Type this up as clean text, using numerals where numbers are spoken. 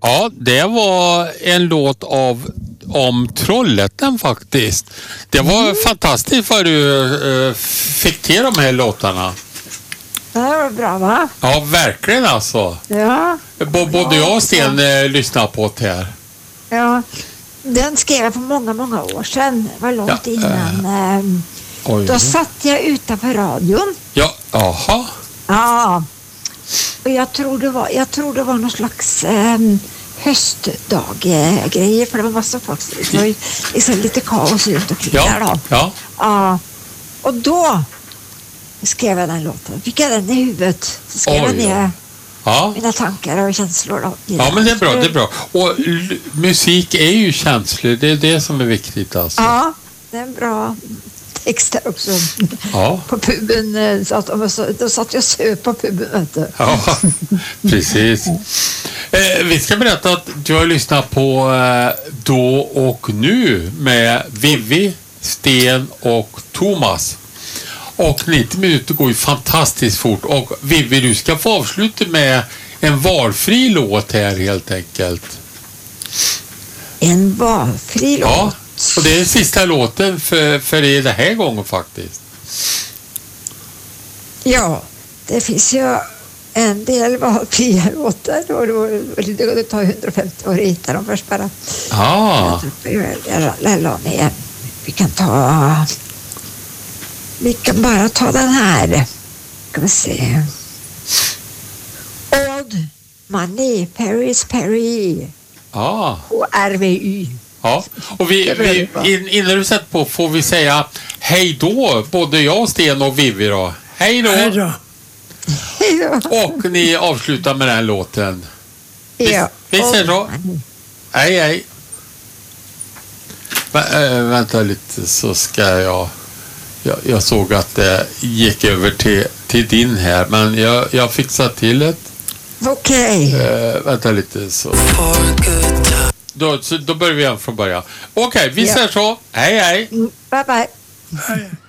Ja, det var en låt om Trollhättan faktiskt. Det var fantastiskt vad du fick till de här låtarna. Det var bra, va? Ja, verkligen alltså. Ja. Både jag och Sten lyssnar på det här. Ja, den skrev jag för många år sedan. Det var långt innan. Då satt jag utanför radion. Ja, aha. Ja. Och jag tror det var någon slags höstdag-grejer, för det var massa folk. Det var liksom lite kaos runt omkring där då. Ja. Och då skrev jag den låten. Fick jag den i huvudet. Så skrev jag ner mina tankar och känslor då. Ja, men det är bra. Och musik är ju känslor. Det är det som är viktigt alltså. Ja, det är en bra text där också. Ja. På puben. Då satt jag söp på puben, vet du. Ja, precis. Vi ska berätta att du har lyssnat på Då och nu med Vivi, Sten och Thomas. Och 90 minuter går ju fantastiskt fort. Och Vivi, du ska få avsluta med en valfri låt här helt enkelt. En valfri låt? Ja, och det är sista låten för er den här gången faktiskt. Ja, det finns ju en del valfria låtar och det tar 150 år att hitta dem först bara. Ja. Vi kan bara ta den här. Ska vi se. Old Money, Paris Perry. Ja. Och RVY. Ja, och innan du sätter på får vi säga hej då, både jag, Sten och Vivi då. Hej då. Hej då. Och ni avslutar med den här låten. Ja. Vi säger så. Hej. Vänta lite så ska jag såg att det gick över till din här, men jag fixar till ett. Okej. Vänta lite så. Då börjar vi igen från början. Okej, vi säger så. Hej. Bye. Hej.